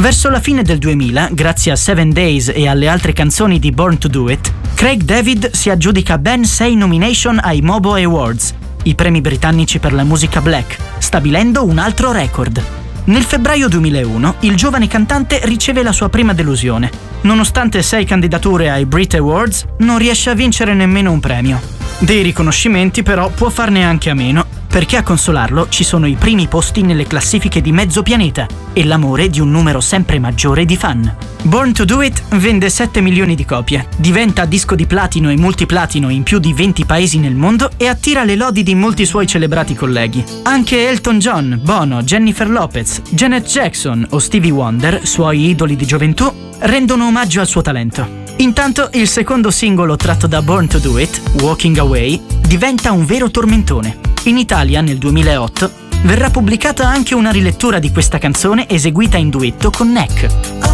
Verso la fine del 2000, grazie a 7 Days e alle altre canzoni di Born to Do It, Craig David si aggiudica ben 6 nomination ai MOBO Awards, i premi britannici per la musica black, stabilendo un altro record. Nel febbraio 2001, il giovane cantante riceve la sua prima delusione. Nonostante 6 candidature ai Brit Awards, non riesce a vincere nemmeno un premio. Dei riconoscimenti però può farne anche a meno, perché a consolarlo ci sono i primi posti nelle classifiche di mezzo pianeta e l'amore di un numero sempre maggiore di fan. Born to Do It vende 7 milioni di copie, diventa disco di platino e multiplatino in più di 20 paesi nel mondo e attira le lodi di molti suoi celebrati colleghi. Anche Elton John, Bono, Jennifer Lopez, Janet Jackson o Stevie Wonder, suoi idoli di gioventù, rendono omaggio al suo talento. Intanto il secondo singolo tratto da Born to Do It, Walking Away, diventa un vero tormentone. In Italia, nel 2008, verrà pubblicata anche una rilettura di questa canzone eseguita in duetto con Neck.